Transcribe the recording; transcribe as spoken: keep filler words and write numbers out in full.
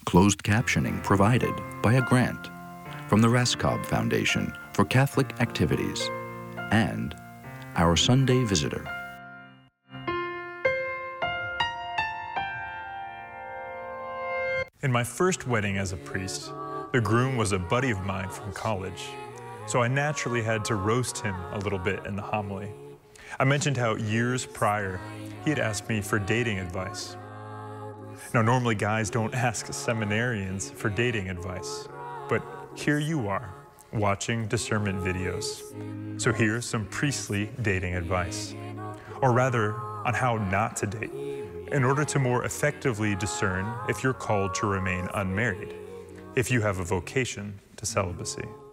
closed captioning provided by a grant from the Raskob Foundation for Catholic Activities, and Our Sunday Visitor. In my first wedding as a priest, the groom was a buddy of mine from college, so I naturally had to roast him a little bit in the homily. I mentioned how years prior, he had asked me for dating advice. Now, normally guys don't ask seminarians for dating advice, but here you are, watching discernment videos. So here's some priestly dating advice, or rather, on how not to date, in order to more effectively discern if you're called to remain unmarried, if you have a vocation to celibacy.